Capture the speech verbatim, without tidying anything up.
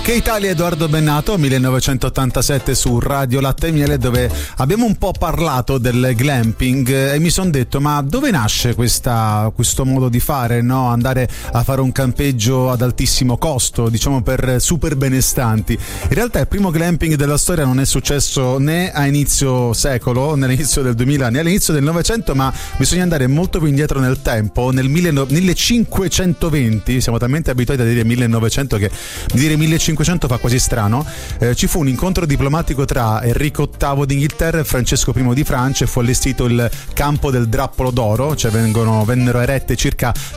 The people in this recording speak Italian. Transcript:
Che Italia, Edoardo Bennato, millenovecentottantasette su Radio Latte e Miele, dove abbiamo un po' parlato del glamping e mi sono detto: ma dove nasce questa, questo modo di fare, no? Andare a fare un campeggio ad altissimo costo, diciamo per super benestanti. In realtà il primo glamping della storia non è successo né a inizio secolo, né all'inizio del duemila, né all'inizio del Novecento, ma bisogna andare molto più indietro nel tempo, nel millecinquecentoventi. Siamo talmente abituati a dire millenovecento che dire millecinquecento fa quasi strano. Eh, ci fu un incontro diplomatico tra Enrico ottavo d'Inghilterra e Francesco primo di Francia e fu allestito il campo del Drappolo d'Oro, cioè vengono, vennero erette circa